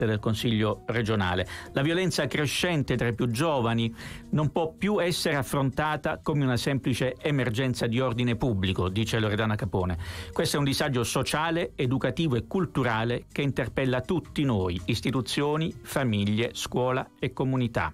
parte del Consiglio regionale. La violenza crescente tra i più giovani non può più essere affrontata come una semplice emergenza di ordine pubblico, dice Loredana Capone. Questo è un disagio sociale, educativo e culturale che interpella tutti noi, istituzioni, famiglie, scuola e comunità.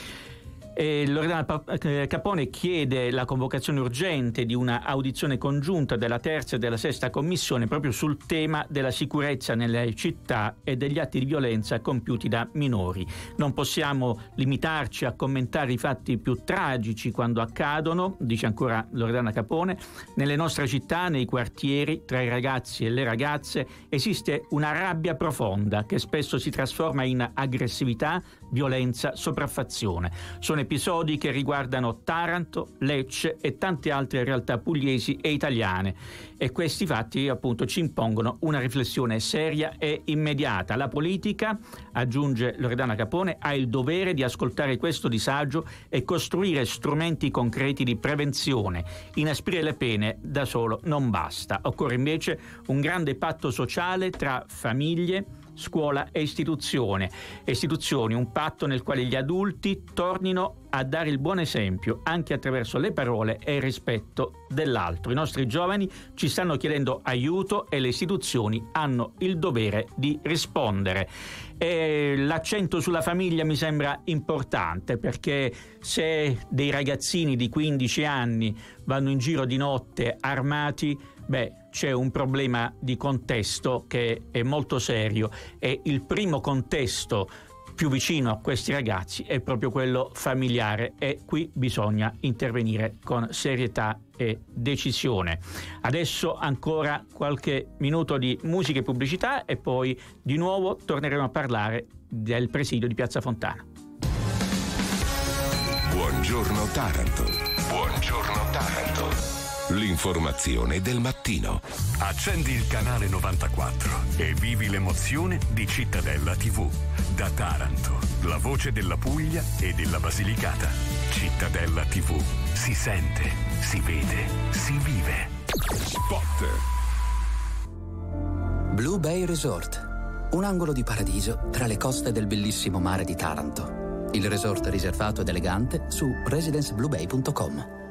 Loredana Capone chiede la convocazione urgente di una audizione congiunta della terza e della sesta commissione proprio sul tema della sicurezza nelle città e degli atti di violenza compiuti da minori. Non possiamo limitarci a commentare i fatti più tragici quando accadono, dice ancora Loredana Capone. Nelle nostre città, nei quartieri, tra i ragazzi e le ragazze, esiste una rabbia profonda che spesso si trasforma in aggressività, violenza, sopraffazione. Sono episodi che riguardano Taranto, Lecce e tante altre realtà pugliesi e italiane, e questi fatti appunto ci impongono una riflessione seria e immediata. La politica, aggiunge Loredana Capone, ha il dovere di ascoltare questo disagio e costruire strumenti concreti di prevenzione. Inasprire le pene da solo non basta, occorre invece un grande patto sociale tra famiglie, scuola e istituzioni, un patto nel quale gli adulti tornino a dare il buon esempio anche attraverso le parole e il rispetto dell'altro. I nostri giovani ci stanno chiedendo aiuto e le istituzioni hanno il dovere di rispondere. E l'accento sulla famiglia mi sembra importante, perché se dei ragazzini di 15 anni vanno in giro di notte armati, c'è un problema di contesto che è molto serio, e il primo contesto più vicino a questi ragazzi è proprio quello familiare, e qui bisogna intervenire con serietà e decisione. Adesso ancora qualche minuto di musica e pubblicità e poi di nuovo torneremo a parlare del presidio di Piazza Fontana. Buongiorno Taranto. Buongiorno Taranto. L'informazione del mattino. Accendi il canale 94 e vivi l'emozione di Cittadella TV. Da Taranto, la voce della Puglia e della Basilicata. Cittadella TV. Si sente, si vede, si vive. Spot. Blue Bay Resort. Un angolo di paradiso tra le coste del bellissimo mare di Taranto. Il resort riservato ed elegante su residencebluebay.com.